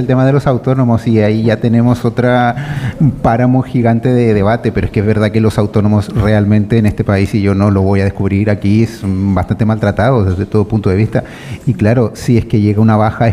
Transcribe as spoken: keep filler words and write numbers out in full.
tema de los autónomos y ahí ya tenemos otra páramo gigante de debate, pero es que es verdad que los autónomos realmente en este país, y yo no lo voy a descubrir aquí, son bastante maltratados desde todo punto de vista. Y claro, si es que llega una baja